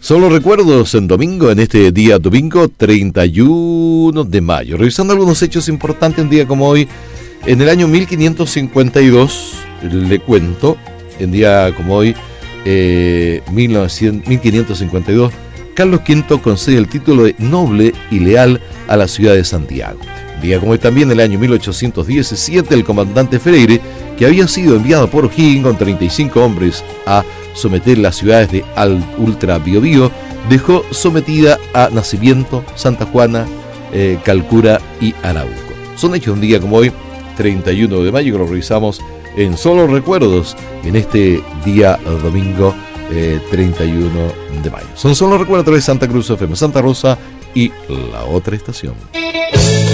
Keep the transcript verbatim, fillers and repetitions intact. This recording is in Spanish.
Solo recuerdos en domingo, en este día domingo treinta y uno de mayo. Revisando algunos hechos importantes un día como hoy, en el año mil quinientos cincuenta y dos, le cuento, en día como hoy, eh, mil quinientos cincuenta y dos, Carlos quinto concede el título de noble y leal a la ciudad de Santiago. Un día como hoy también, en el año mil ochocientos diecisiete, el comandante Freire, que había sido enviado por O'Higgins con treinta y cinco hombres a someter las ciudades de Al Ultra Biobío, dejó sometida a Nacimiento, Santa Juana, eh, Calcura y Arauco. Son hechos un día como hoy, treinta y uno de mayo, que lo revisamos en Solo Recuerdos, en este día domingo eh, treinta y uno de mayo. Son Solo Recuerdos de Santa Cruz F M, Santa Rosa y la otra estación.